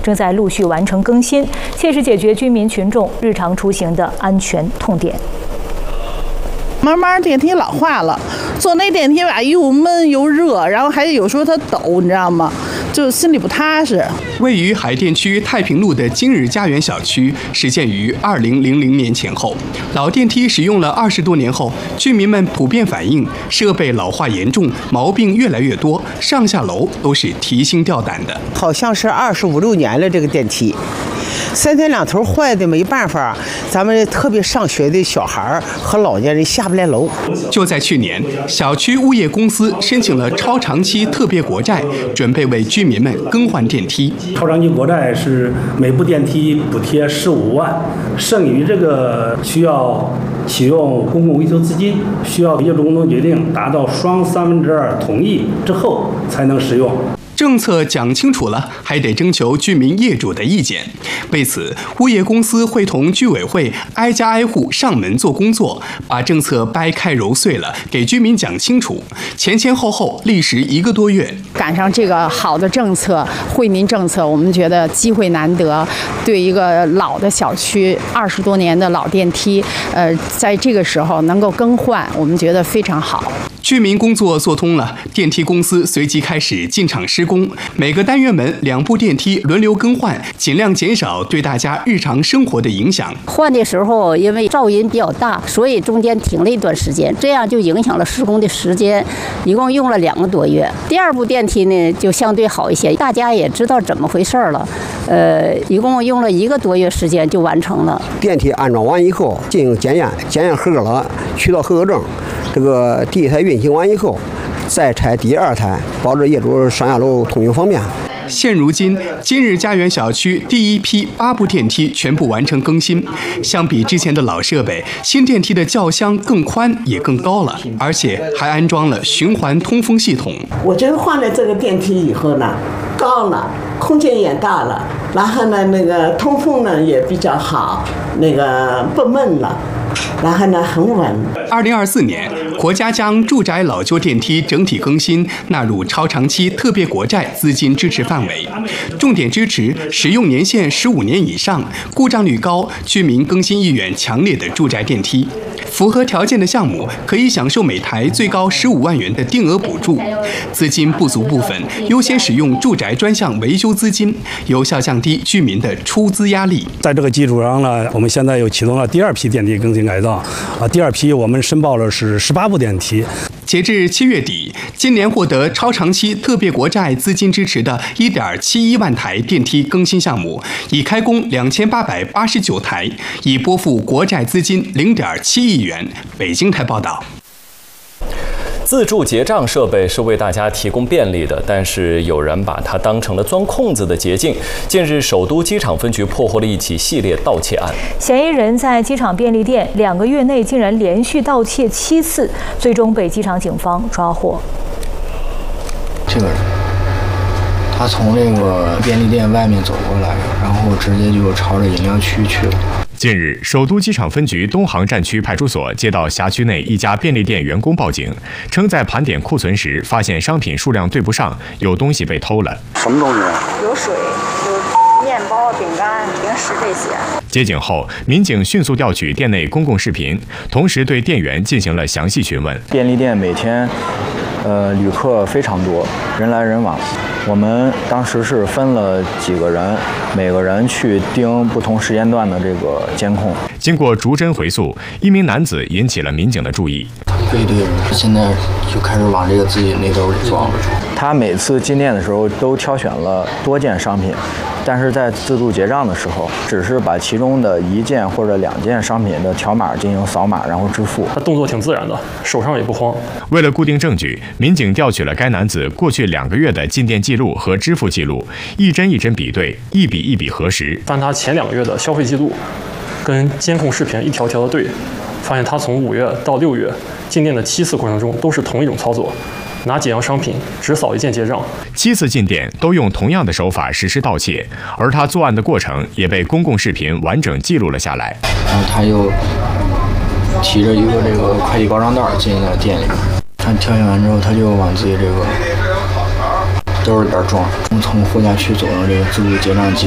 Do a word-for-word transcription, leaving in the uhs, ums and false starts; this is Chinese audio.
正在陆续完成更新，切实解决居民群众日常出行的安全痛点。 慢慢电梯老化了，坐那电梯吧又闷又热，然后还有时候它抖，你知道吗？就心里不踏实。 位于海淀区太平路的今日家园小区始建于二零零零年前后，老电梯使用了二十多年后，居民们普遍反映设备老化严重，毛病越来越多，上下楼都是提心吊胆的。 好像是二十五六年了，这个电梯。三天两头坏的没办法，咱们特别上学的小孩和老年人下不来楼。 就在去年，小区物业公司申请了超长期特别国债，准备为居民们更换电梯。 超长期国债是每部电梯补贴十五万，剩余这个需要启用公共维修资金，需要业主共同决定，达到双三分之二同意之后才能使用。 政策讲清楚了，还得征求居民业主的意见。为此，物业公司会同居委会挨家挨户上门做工作，把政策掰开揉碎了，给居民讲清楚。前前后后历时一个多月， 赶上这个好的政策，惠民政策，我们觉得机会难得。对一个老的小区，二十多年的老电梯，呃，在这个时候能够更换，我们觉得非常好。 居民工作做通了，电梯公司随即开始进场施工，每个单元门两部电梯轮流更换，尽量减少对大家日常生活的影响。 换的时候因为噪音比较大，所以中间停了一段时间，这样就影响了施工的时间，一共用了两个多月。第二部电梯呢就相对好一些，大家也知道怎么回事了，呃，一共用了一个多月时间就完成了。 电梯安装完以后进行检验，检验合格了，取到合格证。这个第一台运行完以后，再拆第二台，保证业主上下楼通行方便。 现如今，今日家园小区第一批八部电梯全部完成更新。相比之前的老设备，新电梯的轿厢更宽也更高了，而且还安装了循环通风系统。 我觉得换了这个电梯以后呢，高了，空间也大了，然后呢，那个通风呢也比较好，那个不闷了。然后呢，很稳。 二零二四年，国家将住宅老旧电梯整体更新纳入超长期特别国债资金支持范围，重点支持使用年限十五年以上、故障率高、居民更新意愿强烈的住宅电梯。符合条件的项目可以享受每台最高十五万元的定额补助。资金不足部分，优先使用住宅专项维修资金，有效降低居民的出资压力。 在这个基础上呢，我们现在又启动了第二批电梯更新改造。啊，第二批我们申报了是十八部电梯。 截至七月底，今年获得超长期特别国债资金支持的一点七一万台电梯更新项目，已开工两千八百八十九台，已拨付国债资金零点七亿元。北京台报道。 自助结账设备是为大家提供便利的，但是有人把它当成了钻空子的捷径。近日，首都机场分局破获了一起系列盗窃案， 嫌疑人在机场便利店两个月内竟然连续盗窃七次，最终被机场警方抓获。 这个人，他从那个便利店外面走过来，然后直接就朝着饮料区去了。 近日，首都机场分局东航站区派出所接到辖区内一家便利店员工报警，称在盘点库存时发现商品数量对不上，有东西被偷了。 什么东西？ 有水，有面包、饼干、零食这些。 接警后，民警迅速调取店内公共视频，同时对店员进行了详细询问。 便利店每天，呃，旅客非常多，人来人往。我们当时是分了几个人，每个人去盯不同时间段的这个监控。 经过逐帧回溯，一名男子引起了民警的注意。 对对，现在就开始往这个自己那兜里装了。 他每次进店的时候都挑选了多件商品，但是在自助结账的时候，只是把其中的一件或者两件商品的条码进行扫码，然后支付。 他动作挺自然的，手上也不慌。 为了固定证据，民警调取了该男子过去两个月的进店记录和支付记录，一帧一帧比对，一笔一笔核实。 翻他前两个月的消费记录，跟监控视频一条条的对，发现他从五月到六月进店的七次过程中都是同一种操作。拿几样商品只扫一件结账， 七次进店都用同样的手法实施盗窃，而他作案的过程也被公共视频完整记录了下来。 然后他又提着一个这个快递包装袋进到店里，他挑选完之后，他就往自己这个兜里边装，从货架区走到这个自助结账机。